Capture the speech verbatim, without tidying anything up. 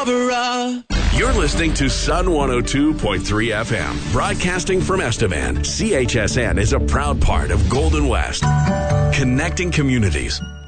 cover up. You're listening to Sun one oh two point three F M, broadcasting from Estevan. C H S N is a proud part of Golden West, connecting communities.